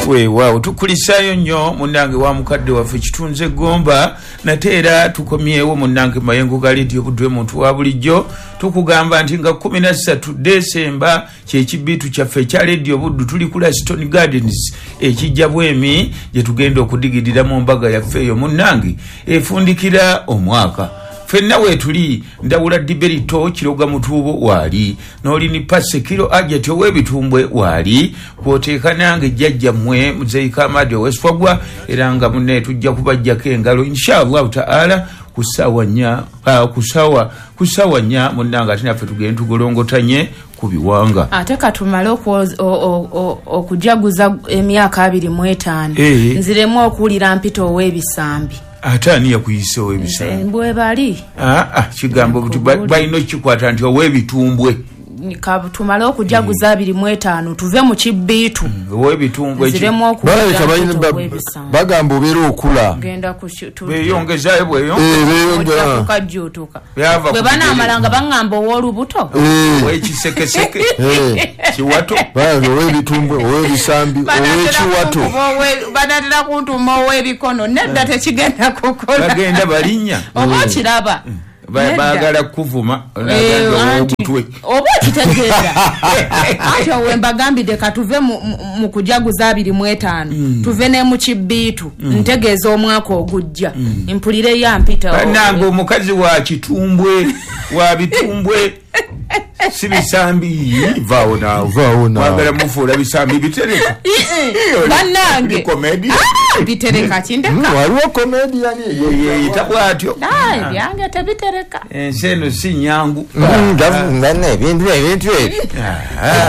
weewaawo tukulisayo nnyo munnange wa mukadde waffe kitunze gomba nate era tukomyewo munnange mayengo ga leediyo budwe muntu wa bulijjo tukugamba nti nga 13 Desemba kyekibiitu kyaffe ekya leediyo buddu tuli ku Stone Gardens ekijja bwemi gye tugenda okudigidira mu mbaga yaffe eyo munnange efundikira omwaka fenna wetuli ndawula diberito kiroga mutuubo wali nolini passe kilo ajati owebitumbwe wali kwoteeka nange jjajja mmwe muzeika amadi owesfagwa era nga munne tujja kubajjako engalo inshallah taala kusawanya munnanga ate naffe tugende tugolongotanye ku biwanga ate katumale okujaguza emyaka 25 nziremu okuwulira mpita ow'ebisambi ate ani yakuyise ow'ebisambi mbwe bali kigambo buti balina kikwata nti ow'ebitumbwe tumale okujaguza 25 tuve mu kibiitu ow'ebitumbwe bagamba obeera okula beyongezayo bweyongezakajjuutuka bwe banaamalanga baŋŋamba ow'olubuto ow'ekisekeseke kiwato ow'ebitumbwe ow'ebisambi ow'ekiwato banatera kuntuma ow'ebikono nedda tekigenda kukola bagenda balinnya oba okiraba bagala kuvuma oba okitegeeza ati owe mbagambidde katuve mu kujaguza 25 tuve ne mu kibiitu ntegeeza omwaka ogujja mpulire yampita banange omukazi wa kitumbwe wa bitumbwe si bisambi vaawo wagala mufuula bisambi bitereka bannange bitereka kindeka waliwo komediyani yeyita bwatyo byange tebitereka ensi eno si nyangu ebintu ebyo